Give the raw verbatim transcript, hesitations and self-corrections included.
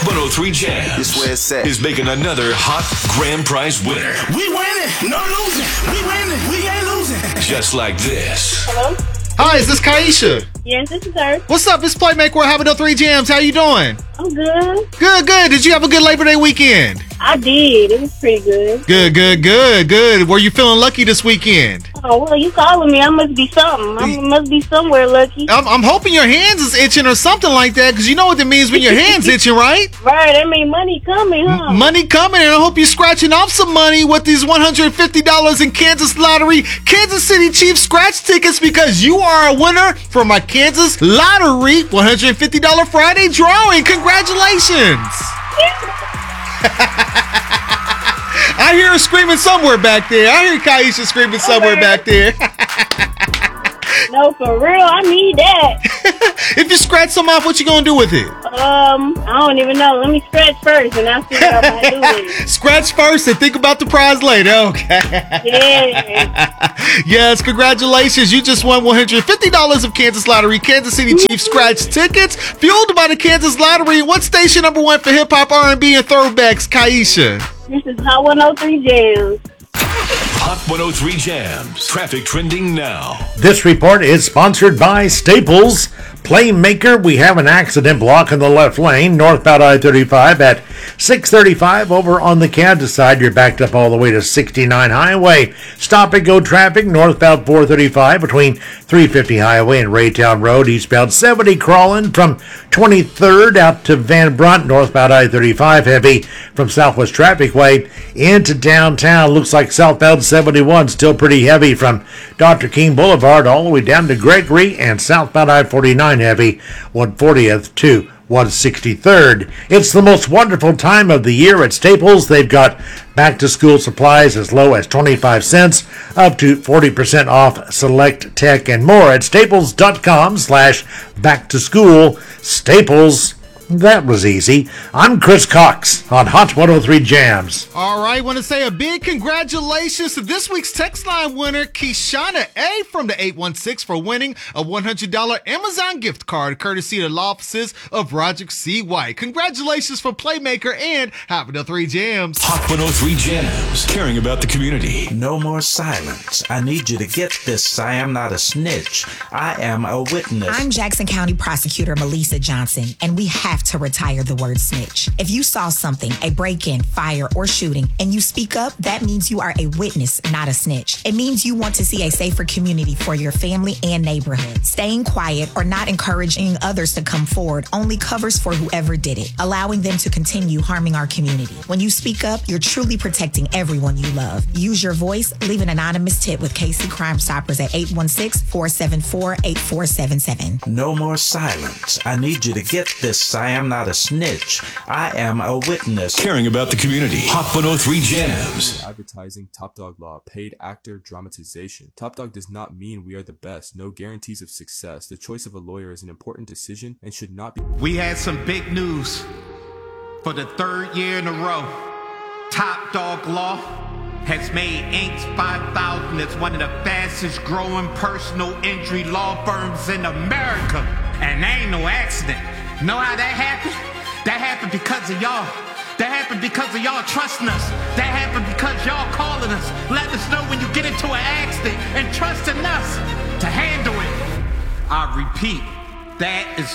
one oh three Jams This where it's at. is making another hot grand prize winner. We winning, no losing. We winning, we ain't losing. Just like this. Hello? Hi, is this Kaisha? Yes, this is her. What's up? It's Playmaker with Having No Three Jams. How you doing? I'm good. Good, good. Did you have a good Labor Day weekend? I did. It was pretty good. Good, good, good, good. Were you feeling lucky this weekend? Oh, well, you calling me. I must be something. I must be somewhere lucky. I'm, I'm hoping your hands is itching or something like that, because you know what that means when your hands itching, right? Right. I mean, money coming, huh? M- money coming, and I hope you're scratching off some money with these one hundred fifty dollars in Kansas Lottery Kansas City Chiefs scratch tickets, because you are a winner for my Kansas Lottery one hundred fifty dollars Friday drawing. Congratulations. I hear her screaming somewhere back there. I hear Kaisha screaming somewhere back there. No, for real. I need that. If you scratch some off, what you gonna do with it? Um, I don't even know. Let me scratch first, and I'll figure out what I do with it. Scratch first and think about the prize later. Okay. Yeah. Yes, congratulations. You just won one hundred fifty dollars of Kansas Lottery Kansas City Chiefs scratch tickets, fueled by the Kansas Lottery. What station number one for hip-hop, R and B, and throwbacks, Kaisha? This is Hot one oh three Jams. Hot one oh three Jams. Traffic trending now. This report is sponsored by Staples. Playmaker, we have an accident blocking the left lane, northbound I thirty-five at six thirty-five over on the Kansas side. You're backed up all the way to sixty-nine Highway. Stop and go traffic, northbound four thirty-five between three fifty Highway and Raytown Road. Eastbound seventy crawling from twenty-third out to Van Brunt, northbound I thirty-five heavy from Southwest Traffic Way into downtown. Looks like southbound seventy-one still pretty heavy from Doctor King Boulevard all the way down to Gregory, and southbound I forty-nine heavy one fortieth to one sixty-third. It's the most wonderful time of the year at Staples. They've got back to school supplies as low as twenty-five cents up to forty percent off select tech and more at staples.com slash back to school. Staples. That was easy. I'm Chris Cox on Hot one oh three Jams. All right, want to say a big congratulations to this week's text line winner, Keshana A. from the eight one six, for winning a one hundred dollars Amazon gift card courtesy of the law offices of Roger C. White. Congratulations for Playmaker and Having No Three Jams. Hot one oh three Jams. Caring about the community. No more silence. I need you to get this. I am not a snitch. I am a witness. I'm Jackson County Prosecutor Melissa Johnson, and we have to retire the word snitch. If you saw something, a break-in, fire, or shooting, and you speak up, that means you are a witness, not a snitch. It means you want to see a safer community for your family and neighborhood. Staying quiet or not encouraging others to come forward only covers for whoever did it, allowing them to continue harming our community. When you speak up, you're truly protecting everyone you love. Use your voice. Leave an anonymous tip with K C Crime Stoppers at eight one six, four seven four, eight four seven seven. No more silence. I need you to get this. I am not a snitch. I am a witness. Caring about the community. Hot one oh three Jams. Advertising Top Dog Law. Paid actor dramatization. Top Dog does not mean we are the best. No guarantees of success. The choice of a lawyer is an important decision and should not be. We had some big news. For the third year in a row, Top Dog Law has made Incorporated five thousand as one of the fastest growing personal injury law firms in America. And that ain't no accident. Know how that happened? That happened because of y'all. That happened because of y'all trusting us. That happened because y'all calling us, letting us know when you get into an accident, and trusting us to handle it. I repeat, that is